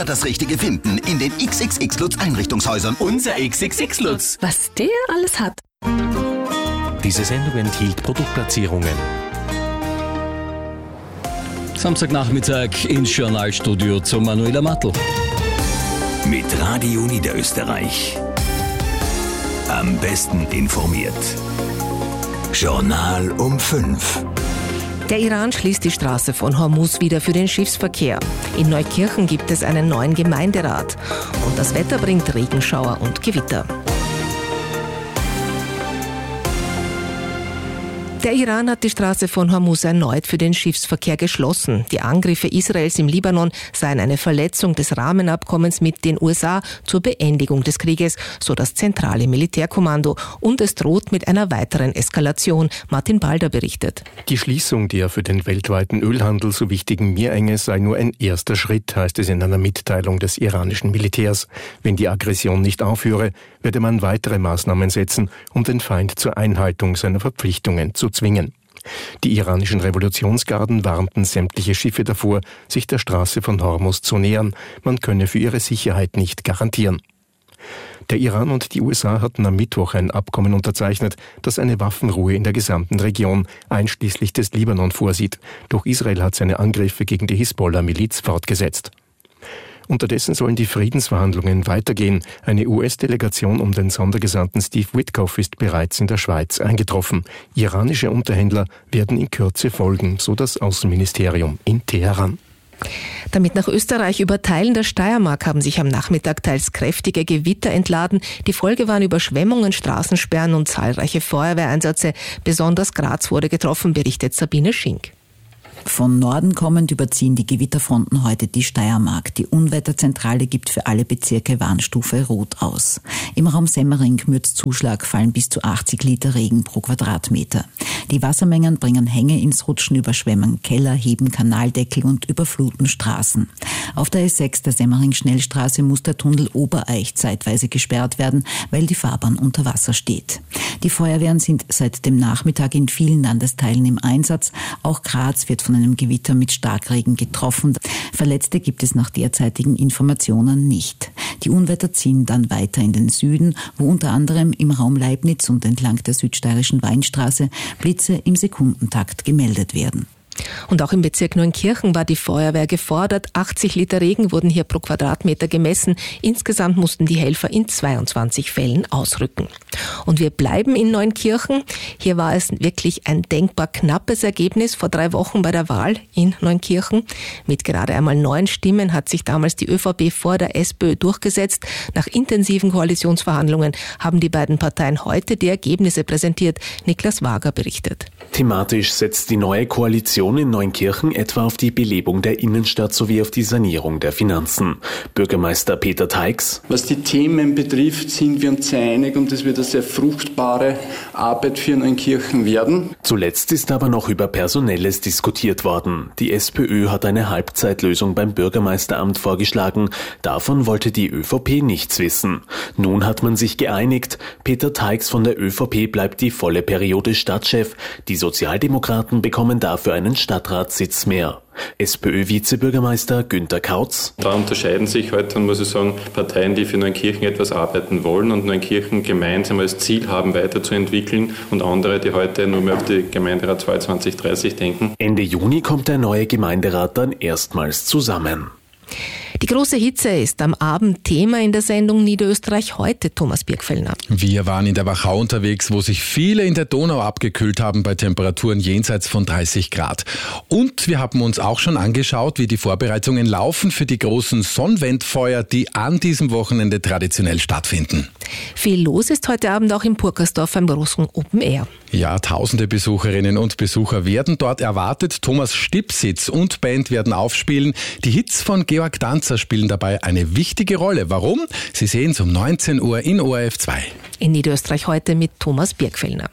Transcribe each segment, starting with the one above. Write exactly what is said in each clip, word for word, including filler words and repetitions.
Das Richtige finden in den X X X Lutz Einrichtungshäusern. Unser X X X Lutz. Was der alles hat. Diese Sendung enthielt Produktplatzierungen. Samstagnachmittag ins Journalstudio zu Manuela Matl. Mit Radio Niederösterreich. Am besten informiert. Journal um fünf. Der Iran schließt die Straße von Hormuz wieder für den Schiffsverkehr. In Neukirchen gibt es einen neuen Gemeinderat. Und das Wetter bringt Regenschauer und Gewitter. Der Iran hat die Straße von Hormuz erneut für den Schiffsverkehr geschlossen. Die Angriffe Israels im Libanon seien eine Verletzung des Rahmenabkommens mit den U S A zur Beendigung des Krieges, so das zentrale Militärkommando. Und es droht mit einer weiteren Eskalation. Martin Balder berichtet. Die Schließung der für den weltweiten Ölhandel so wichtigen Meerenge sei nur ein erster Schritt, heißt es in einer Mitteilung des iranischen Militärs. Wenn die Aggression nicht aufhöre, werde man weitere Maßnahmen setzen, um den Feind zur Einhaltung seiner Verpflichtungen zu zwingen. Die iranischen Revolutionsgarden warnten sämtliche Schiffe davor, sich der Straße von Hormuz zu nähern. Man könne für ihre Sicherheit nicht garantieren. Der Iran und die U S A hatten am Mittwoch ein Abkommen unterzeichnet, das eine Waffenruhe in der gesamten Region, einschließlich des Libanon, vorsieht. Doch Israel hat seine Angriffe gegen die Hisbollah-Miliz fortgesetzt. Unterdessen sollen die Friedensverhandlungen weitergehen. Eine U S-Delegation um den Sondergesandten Steve Witkoff ist bereits in der Schweiz eingetroffen. Iranische Unterhändler werden in Kürze folgen, so das Außenministerium in Teheran. Damit nach Österreich über Teilen der Steiermark haben sich am Nachmittag teils kräftige Gewitter entladen. Die Folge waren Überschwemmungen, Straßensperren und zahlreiche Feuerwehreinsätze. Besonders Graz wurde getroffen, berichtet Sabine Schink. Von Norden kommend überziehen die Gewitterfronten heute die Steiermark. Die Unwetterzentrale gibt für alle Bezirke Warnstufe Rot aus. Im Raum Semmering, Mürzzuschlag, fallen bis zu achtzig Liter Regen pro Quadratmeter. Die Wassermengen bringen Hänge ins Rutschen, überschwemmen Keller, heben Kanaldeckel und überfluten Straßen. Auf der S sechs der Semmering-Schnellstraße muss der Tunnel Obereich zeitweise gesperrt werden, weil die Fahrbahn unter Wasser steht. Die Feuerwehren sind seit dem Nachmittag in vielen Landesteilen im Einsatz. Auch Graz wird von einem Gewitter mit Starkregen getroffen. Verletzte gibt es nach derzeitigen Informationen nicht. Die Unwetter ziehen dann weiter in den Süden, wo unter anderem im Raum Leibniz und entlang der südsteirischen Weinstraße Blitze im Sekundentakt gemeldet werden. Und auch im Bezirk Neunkirchen war die Feuerwehr gefordert. achtzig Liter Regen wurden hier pro Quadratmeter gemessen. Insgesamt mussten die Helfer in zweiundzwanzig Fällen ausrücken. Und wir bleiben in Neunkirchen. Hier war es wirklich ein denkbar knappes Ergebnis vor drei Wochen bei der Wahl in Neunkirchen. Mit gerade einmal neun Stimmen hat sich damals die ÖVP vor der SPÖ durchgesetzt. Nach intensiven Koalitionsverhandlungen haben die beiden Parteien heute die Ergebnisse präsentiert. Niklas Wager berichtet. Thematisch setzt die neue Koalition in Neunkirchen etwa auf die Belebung der Innenstadt sowie auf die Sanierung der Finanzen. Bürgermeister Peter Taix: Was die Themen betrifft, sind wir uns sehr einig und es wird eine sehr fruchtbare Arbeit für Neunkirchen werden. Zuletzt ist aber noch über Personelles diskutiert worden. Die SPÖ hat eine Halbzeitlösung beim Bürgermeisteramt vorgeschlagen. Davon wollte die ÖVP nichts wissen. Nun hat man sich geeinigt. Peter Taix von der ÖVP bleibt die volle Periode Stadtchef. Die Sozialdemokraten bekommen dafür einen Stadtratssitz mehr. SPÖ-Vizebürgermeister Günther Kautz: Da unterscheiden sich heute, muss ich sagen, Parteien, die für Neunkirchen etwas arbeiten wollen und Neunkirchen gemeinsam als Ziel haben, weiterzuentwickeln, und andere, die heute nur mehr auf die Gemeinderatswahl zwanzig dreißig denken. Ende Juni kommt der neue Gemeinderat dann erstmals zusammen. Die große Hitze ist am Abend Thema in der Sendung Niederösterreich heute, Thomas Birkfellner. Wir waren in der Wachau unterwegs, wo sich viele in der Donau abgekühlt haben bei Temperaturen jenseits von dreißig Grad. Und wir haben uns auch schon angeschaut, wie die Vorbereitungen laufen für die großen Sonnwendfeuer, die an diesem Wochenende traditionell stattfinden. Viel los ist heute Abend auch im Purkersdorf beim großen Open Air. Ja, tausende Besucherinnen und Besucher werden dort erwartet. Thomas Stipsitz und Band werden aufspielen. Die Hits von Georg Danzer spielen dabei eine wichtige Rolle. Warum? Sie sehen es um neunzehn Uhr in O R F zwei. In Niederösterreich heute mit Thomas Birkfellner.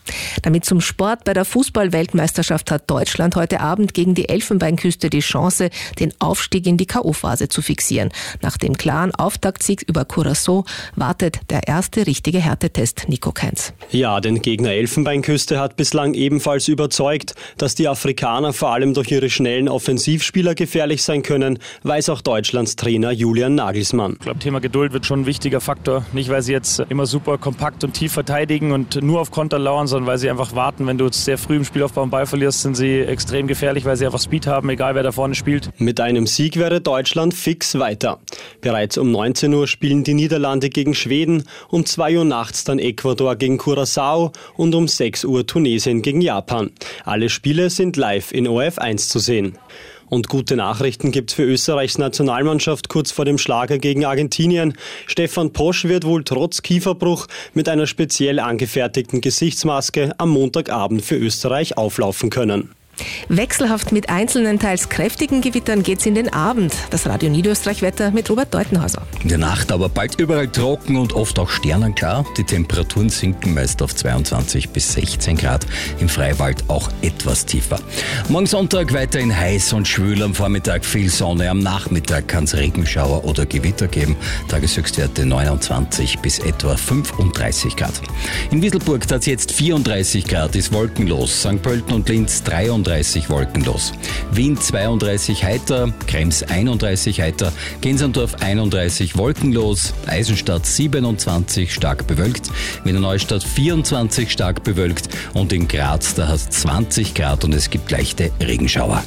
Damit zum Sport. Bei der Fußball-Weltmeisterschaft hat Deutschland heute Abend gegen die Elfenbeinküste die Chance, den Aufstieg in die K O-Phase zu fixieren. Nach dem klaren Auftaktsieg über Curaçao wartet der erste richtige Härtetest. Nico Kainz. Ja, den Gegner Elfenbeinküste hat bislang ebenfalls überzeugt. Dass die Afrikaner vor allem durch ihre schnellen Offensivspieler gefährlich sein können, weiß auch Deutschlands Trainer Julian Nagelsmann. Ich glaube, Thema Geduld wird schon ein wichtiger Faktor. Nicht, weil sie jetzt immer super kompakt und tief verteidigen und nur auf Konter lauern, sondern weil sie einfach warten. Wenn du sehr früh im Spielaufbau einen Ball verlierst, sind sie extrem gefährlich, weil sie einfach Speed haben, egal wer da vorne spielt. Mit einem Sieg wäre Deutschland fix weiter. Bereits um neunzehn Uhr spielen die Niederlande gegen Schweden, um zwei Uhr nachts dann Ecuador gegen Curaçao und um sechs Uhr Tunesien gegen Japan. Alle Spiele sind live in O R F eins zu sehen. Und gute Nachrichten gibt's für Österreichs Nationalmannschaft kurz vor dem Schlager gegen Argentinien. Stefan Posch wird wohl trotz Kieferbruch mit einer speziell angefertigten Gesichtsmaske am Montagabend für Österreich auflaufen können. Wechselhaft mit einzelnen, teils kräftigen Gewittern geht's in den Abend. Das Radio Niederösterreich-Wetter mit Robert Deutenhauser. In der Nacht aber bald überall trocken und oft auch sternenklar. Die Temperaturen sinken meist auf zweiundzwanzig bis sechzehn Grad. Im Freiwald auch etwas tiefer. Morgen Sonntag weiterhin heiß und schwül. Am Vormittag viel Sonne. Am Nachmittag kann es Regenschauer oder Gewitter geben. Tageshöchstwerte neunundzwanzig bis etwa fünfunddreißig Grad. In Wieselburg hat es jetzt vierunddreißig Grad, ist wolkenlos. Sankt Pölten und Linz dreiunddreißig wolkenlos. Wien zweiunddreißig heiter, Krems einunddreißig heiter, Gensandorf einunddreißig wolkenlos, Eisenstadt siebenundzwanzig stark bewölkt, Wiener Neustadt vierundzwanzig stark bewölkt und in Graz, da hat es zwanzig Grad und es gibt leichte Regenschauer.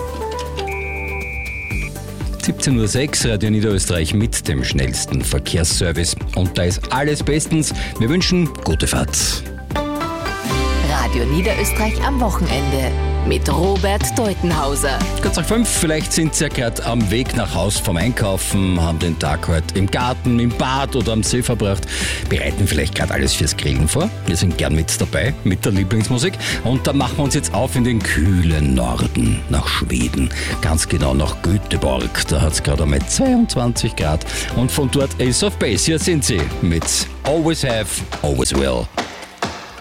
siebzehn Uhr sechs, Radio Niederösterreich mit dem schnellsten Verkehrsservice. Und da ist alles bestens. Wir wünschen gute Fahrt. Radio Niederösterreich am Wochenende mit Robert Deutenhauser. Kurz nach fünf, vielleicht sind Sie ja gerade am Weg nach Haus vom Einkaufen, haben den Tag heute im Garten, im Bad oder am See verbracht, bereiten vielleicht gerade alles fürs Grillen vor. Wir sind gern mit dabei, mit der Lieblingsmusik. Und da machen wir uns jetzt auf in den kühlen Norden, nach Schweden. Ganz genau nach Göteborg. Da hat es gerade einmal zweiundzwanzig Grad. Und von dort Ace of Base. Hier sind Sie mit Always Have, Always Will.